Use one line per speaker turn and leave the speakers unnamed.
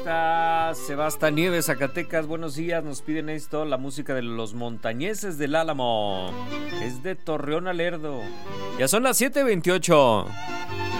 está Sebastián Nieves, Zacatecas. Buenos días, nos piden esto, la música de los Montañeses del Álamo. Es de Torreón a Lerdo. Ya son las 7:28.